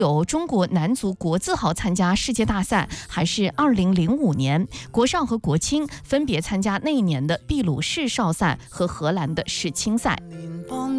有中国男足国字号参加世界大赛，还是2005年国少和国青分别参加那一年的秘鲁世少赛和荷兰的世青赛。